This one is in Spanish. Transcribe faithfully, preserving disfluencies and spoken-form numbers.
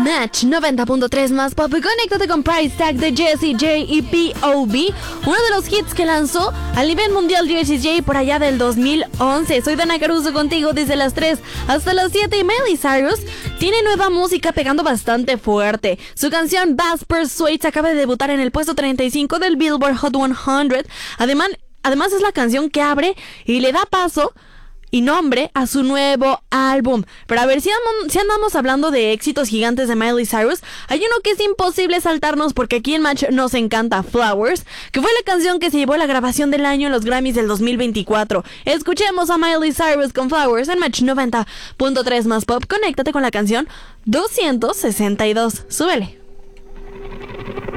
Match noventa punto tres más pop. Conéctate con Price Tag de Jessie J y P O V, uno de los hits que lanzó a nivel mundial Jessie J por allá del dos mil once. Soy Dana Caruso contigo desde las tres hasta las siete. Y Miley Cyrus tiene nueva música pegando bastante fuerte. Su canción Bass Persuades acaba de debutar en el puesto treinta y cinco del Billboard Hot cien. Además, además es la canción que abre y le da paso y nombre a su nuevo álbum. Pero a ver, si andamos, si andamos hablando de éxitos gigantes de Miley Cyrus, hay uno que es imposible saltarnos porque aquí en Match nos encanta, Flowers, que fue la canción que se llevó la grabación del año en los Grammys del dos mil veinticuatro. Escuchemos a Miley Cyrus con Flowers en Match noventa punto tres más pop. Conéctate con la canción doscientos sesenta y dos. Súbele.